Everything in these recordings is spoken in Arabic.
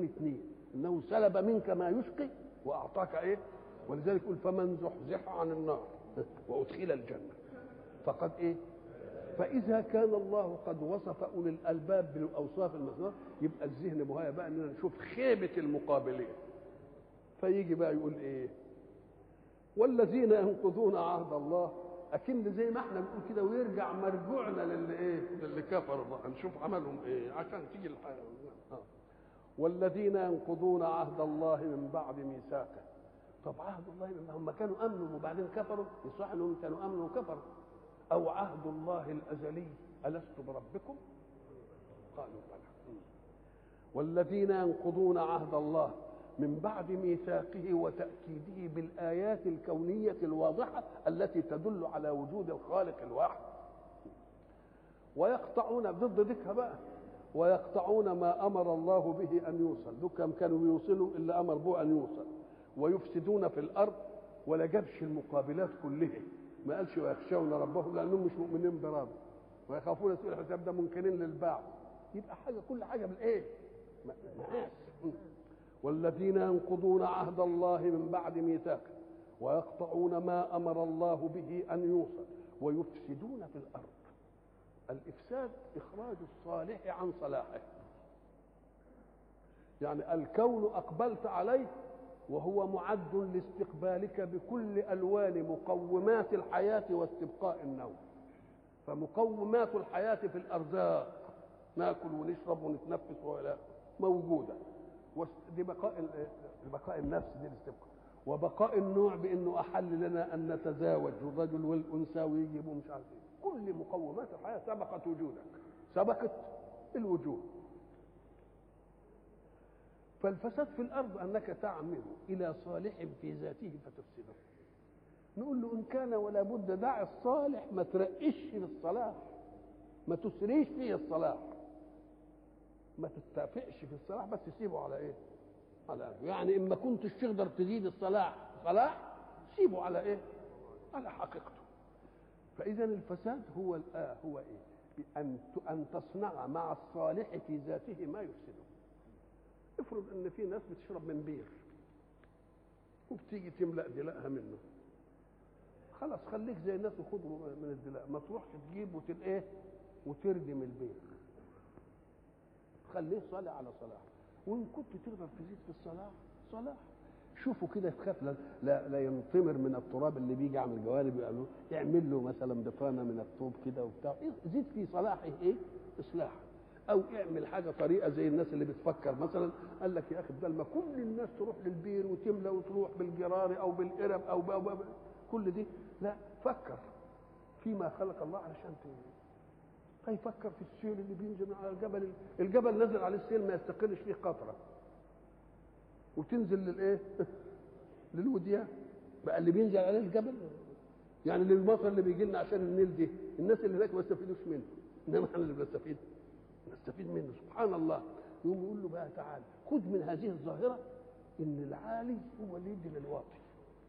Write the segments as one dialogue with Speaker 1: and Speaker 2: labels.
Speaker 1: اثنين، انه سلب منك ما يشقي واعطاك ايه؟ ولذلك يقول فمن زحزح عن النار وادخل الجنه فقد ايه؟ فاذا كان الله قد وصف اولي الالباب بالاوصاف المذكوره، يبقى الذهن مهيأ بقى اننا نشوف خيبه المقابلين. فيجي بقى يقول ايه؟ والذين ينقضون عهد الله، اكن زي ما احنا بنقول كده، ويرجع مرجوعنا للي ايه؟ للي كفروا بقى، نشوف عملهم ايه عشان تيجي الحاله. والذين ينقضون عهد الله من بعد ميثاقه. طب عهد الله هم كانوا امنوا وبعدين كفروا؟ يصح انهم كانوا امنوا وكفروا. او عهد الله الازلي الست بربكم؟ قالوا بلى. والذين ينقضون عهد الله من بعد ميثاقه وتأكيده بالآيات الكونية الواضحة التي تدل على وجود الخالق الواحد. ويقطعون ضد ذكر بقى، ويقطعون ما أمر الله به أن يوصل، ذكر كانوا بيوصلوا إلا أمر به أن يوصل. ويفسدون في الأرض، ولا جابش المقابلات كلها، ما قالش ويخشون ربهم لأنهم مش مؤمنين برب، ويخافون سوء الحساب، ده منكرين للبعض. يبقى حاجة كل حاجة بالإيه؟ مقاس. والذين ينقضون عهد الله من بعد ميثاقه ويقطعون ما امر الله به ان يوصل ويفسدون في الارض. الافساد اخراج الصالح عن صلاحه، يعني الكون اقبلت عليه وهو معد لاستقبالك بكل الوان مقومات الحياه واستبقاء النوم. فمقومات الحياه في الارزاق، ناكل ونشرب ونتنفس ولا موجوده، دي بقاء النفس، دي الاستبقاء. وبقاء النوع بانه احل لنا ان نتزاوج الرجل والانثى ويجيبوا مش عارف ايه. كل مقومات الحياه سبقت وجودك، سبقت الوجود. فالفساد في الارض انك تعمل الى صالح في ذاته فتفسده. نقول له ان كان ولا بد دع الصالح، ما ترقش في الصلاح، ما تسريش فيه الصلاح، ما تتفقش في الصلاح، بس تسيبه على ايه؟ على يعني اما كنتش تقدر تزيد الصلاح صلاح، سيبه على ايه؟ على حقيقته. فاذا الفساد هو هو ايه؟ ان تصنع مع الصالح في ذاته ما يفسده. افرض ان في ناس بتشرب من بير وبتيجي تملا دلائها منه، خلاص خليك زي الناس وخدوا من الدلاء، ما تروحش تجيب ايه وتردم البير، خليه صالح على صلاح. وان كنت تقدر تزيد في الصلاح صلاح، شوفوا كده تخاف لا ينطمر من التراب اللي بيجي عن الجوانب، يقولوا يعمل له مثلا بطانه من الطوب كده وبتاع، زيد في صلاحه ايه؟ اصلاح. او اعمل حاجه طريقه زي الناس اللي بتفكر مثلا، قال لك يا اخي بدل ما كل الناس تروح للبير وتملى وتروح بالجرار او بالقرب او كل دي، لا، فكر فيما خلق الله علشان هيفكر في السيل اللي بينزل على الجبل. الجبل نزل عليه السيل ما يستقلش فيه قطره، وتنزل للايه؟ للوديان بقى اللي بينزل عليه الجبل. يعني المطر اللي بيجي لنا عشان النيل دي، الناس اللي هناك ما يستفيدوش منه، انما احنا اللي نستفيد منه. سبحان الله. يقوم يقول له بقى تعالى خذ من هذه الظاهره ان العالي هو اللي يدي للواطي.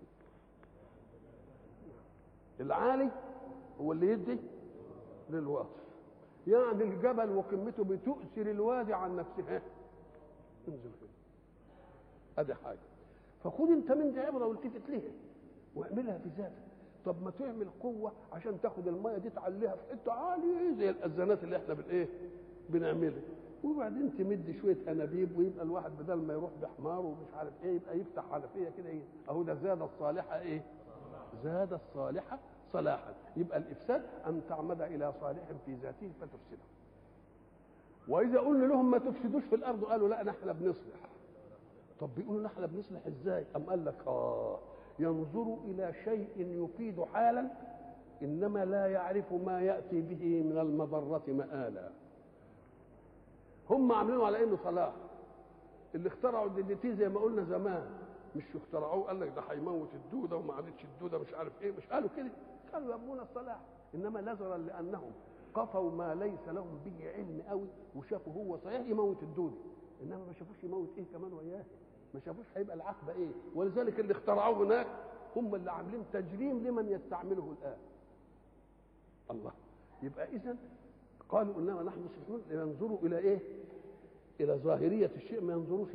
Speaker 1: العالي هو اللي يدي للواطي، يعني الجبل وقمته بتؤثر الوادي عن نفسها. انزل كده، ادي حاجه. فخد انت من دي عبره والتفت ليها واعملها في ذاتك. طب ما تعمل قوه عشان تاخد الميه دي تعليها في حته عاليه زي الازانات اللي احنا بنعملها، وبعدين تمد شويه انابيب، ويبقى الواحد بدل ما يروح بحمار ومش عارف ايه يبقى يفتح حنفيه كده ايه، اهو ده زاد الصالحه ايه؟ زاد الصالحه صلاحا. يبقى الافساد ان تعمد الى صالح في ذاته فتفسده. واذا قلنا لهم ما تفسدوش في الارض قالوا لا نحن بنصلح. طب بيقولوا نحن بنصلح ازاي؟ ام قال لك ينظروا الى شيء يفيد حالا انما لا يعرف ما ياتي به من المضره مآلا. هم عاملينه على انه صلاح. اللي اخترعوا الدي زي ما قلنا زمان، مش اخترعوه قال لك ده هيموت الدوده وما عادتش الدوده مش عارف ايه، مش قالوا كده، قالوا يبغون الصلاح، انما نظرا لانهم قفوا ما ليس لهم به علم قوي وشافوا هو صحيح يموت الدوده، انما ما شافوش يموت ايه كمان وياه، ما شافوش هيبقى العقبه ايه. ولذلك اللي اخترعوه هناك هم اللي عاملين تجريم لمن يستعمله الان. الله. يبقى اذا قالوا انما نحن مصلحون لينظروا الى ايه؟ الى ظاهريه الشيء، ما ينظروش